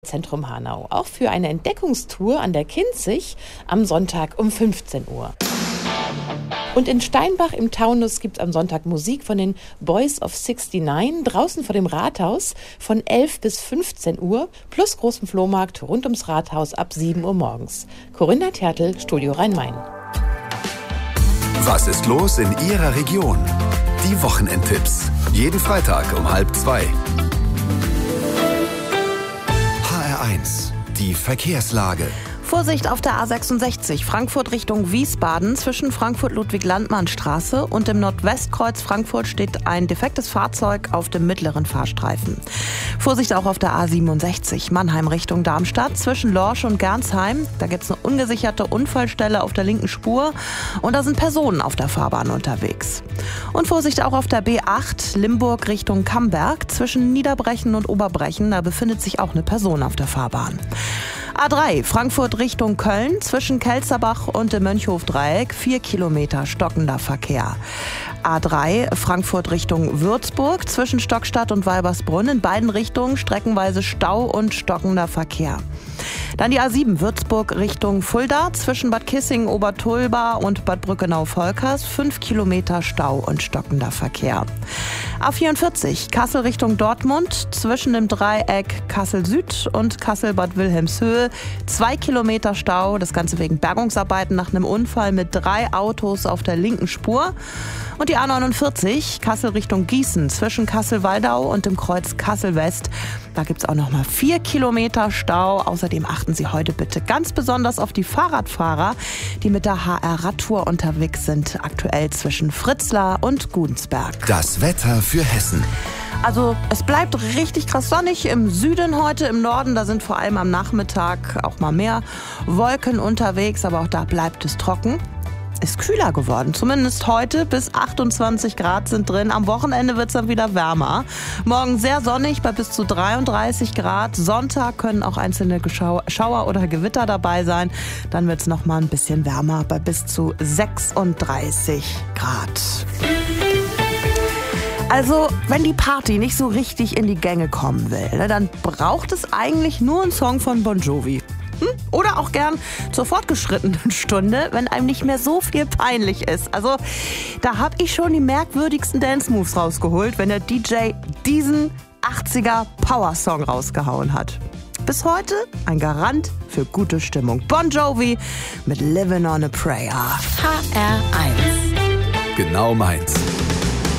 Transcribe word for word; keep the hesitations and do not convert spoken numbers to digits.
Zentrum Hanau, auch für eine Entdeckungstour an der Kinzig am Sonntag um fünfzehn Uhr. Und in Steinbach im Taunus gibt es am Sonntag Musik von den Boys of sixty-nine draußen vor dem Rathaus von elf bis fünfzehn Uhr plus großen Flohmarkt rund ums Rathaus ab sieben Uhr morgens. Corinna Tertl, Studio Rhein-Main. Was ist los in Ihrer Region? Die Wochenendtipps. Jeden Freitag um halb zwei. H R eins. Die Verkehrslage. Vorsicht auf der A sechsundsechzig, Frankfurt Richtung Wiesbaden. Zwischen Frankfurt-Ludwig-Landmann-Straße und dem Nordwestkreuz Frankfurt steht ein defektes Fahrzeug auf dem mittleren Fahrstreifen. Vorsicht auch auf der A siebenundsechzig, Mannheim Richtung Darmstadt. Zwischen Lorsch und Gernsheim, da gibt es eine ungesicherte Unfallstelle auf der linken Spur und da sind Personen auf der Fahrbahn unterwegs. Und Vorsicht auch auf der B acht, Limburg Richtung Camberg. Zwischen Niederbrechen und Oberbrechen, da befindet sich auch eine Person auf der Fahrbahn. A drei, Frankfurt Richtung Köln, zwischen Kelzerbach und dem Mönchhof-Dreieck, vier Kilometer stockender Verkehr. A drei, Frankfurt Richtung Würzburg, zwischen Stockstadt und Weibersbrunn, in beiden Richtungen streckenweise Stau und stockender Verkehr. Dann die A sieben, Würzburg Richtung Fulda, zwischen Bad Kissingen, Obertulba und Bad Brückenau-Volkers, fünf Kilometer Stau und stockender Verkehr. A vierundvierzig, Kassel Richtung Dortmund, zwischen dem Dreieck Kassel Süd und Kassel-Bad Wilhelmshöhe, zwei Kilometer Stau, das Ganze wegen Bergungsarbeiten nach einem Unfall mit drei Autos auf der linken Spur. Und die A neunundvierzig, Kassel Richtung Gießen, zwischen Kassel-Waldau und dem Kreuz Kassel-West. Da gibt es auch noch mal vier Kilometer Stau. Außerdem achten Sie heute bitte ganz besonders auf die Fahrradfahrer, die mit der H R-Radtour unterwegs sind, aktuell zwischen Fritzlar und Gudensberg. Das Wetter für Hessen. Also es bleibt richtig krass sonnig im Süden heute, im Norden, da sind vor allem am Nachmittag auch mal mehr Wolken unterwegs, aber auch da bleibt es trocken. Ist kühler geworden, zumindest heute, bis achtundzwanzig Grad sind drin. Am Wochenende wird es dann wieder wärmer. Morgen sehr sonnig bei bis zu dreiunddreißig Grad. Sonntag können auch einzelne Geschau- Schauer oder Gewitter dabei sein. Dann wird es noch mal ein bisschen wärmer bei bis zu sechsunddreißig Grad. Also, wenn die Party nicht so richtig in die Gänge kommen will, ne, dann braucht es eigentlich nur einen Song von Bon Jovi. Hm? Oder auch gern zur fortgeschrittenen Stunde, wenn einem nicht mehr so viel peinlich ist. Also, da habe ich schon die merkwürdigsten Dance-Moves rausgeholt, wenn der D J diesen achtziger Power-Song rausgehauen hat. Bis heute ein Garant für gute Stimmung. Bon Jovi mit Livin' on a Prayer. H R eins. Genau meins.